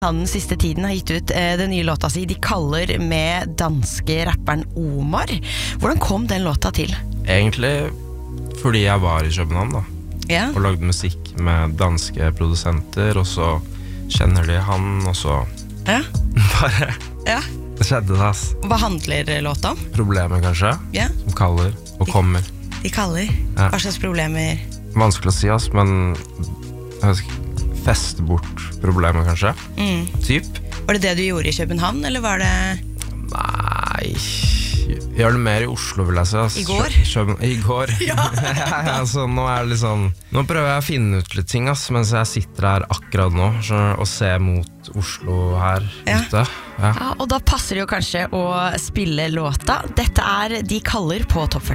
Han den siste tiden har gitt ut den nye låta si De kaller med danske rapperen Omar. Hvordan kom den låta til? Egentlig fordi jeg var i København da, Ja. og lagde musikk med danske produsenter, og så kjenner de han, og så Ja. bare Ja. det skjedde det, ass. Hva handler låta om? Problemer kanskje, Ja. som kaller og kommer. De kaller. Ja. Hva slags problemer? Vanskelig å si, ass, men jeg vet ikke, feste bort problemer kanskje, typ. Var det det du gjorde i København, eller var det... Nei, jeg gjør det mer i Oslo, vil jeg si, ass. I går? I går. Ja. Altså, nå er det litt sånn, nå prøver jeg å finne ut litt ting, ass, mens jeg sitter her akkurat nå, og ser mot Oslo her ute. Ja. Ja, og da passer det jo kanskje å spille låta. Dette er De kaller på Topp 40.